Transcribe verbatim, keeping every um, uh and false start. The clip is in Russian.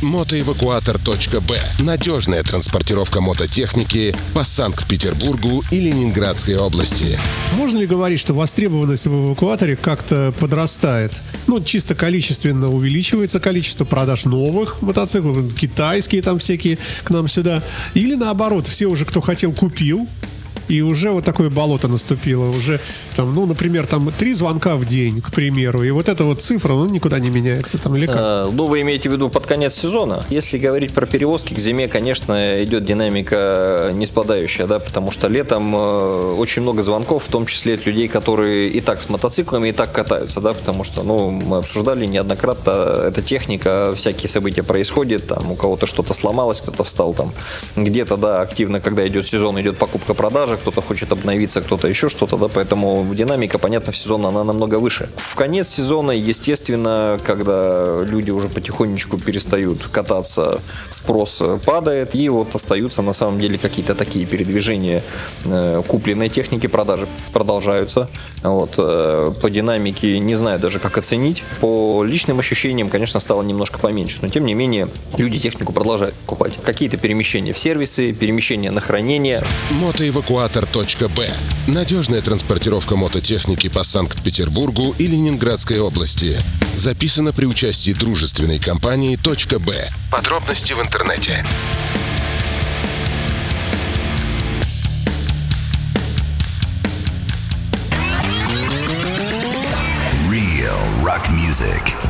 мотоэвакуатор точка бэ. Надежная транспортировка мототехники по Санкт-Петербургу и Ленинградской области. Можно ли говорить, что востребованность в эвакуаторе как-то подрастает? Ну, чисто количественно увеличивается количество продаж новых мотоциклов, китайские там всякие к нам сюда. Или наоборот, все уже, кто хотел, купил. И уже вот такое болото наступило. Уже там, ну, например, там три звонка в день, к примеру. И вот эта вот цифра, ну, никуда не меняется. Там, или как? А, ну, вы имеете в виду под конец сезона. Если говорить про перевозки, к зиме, конечно, идет динамика не спадающая, да, потому что летом э, очень много звонков, в том числе от людей, которые и так с мотоциклами, и так катаются, да, потому что, ну, мы обсуждали неоднократно, эта техника, всякие события происходят, там, у кого-то что-то сломалось, кто-то встал там, где-то, да, активно, когда идет сезон, идет покупка-продажа, кто-то хочет обновиться, кто-то еще что-то, да, поэтому динамика, понятно, в сезон она намного выше. В конец сезона, естественно, когда люди уже потихонечку перестают кататься, спрос падает, и вот остаются на самом деле какие-то такие передвижения э, купленной техники, продажи продолжаются. Вот, э, по динамике не знаю даже, как оценить. По личным ощущениям, конечно, стало немножко поменьше, но тем не менее люди технику продолжают покупать. Какие-то перемещения в сервисы, перемещения на хранение. мотоэвакуатор точка бэ. Надежная транспортировка мототехники по Санкт-Петербургу и Ленинградской области. Записано при участии дружественной компании .б. Подробности в интернете. Real rock music.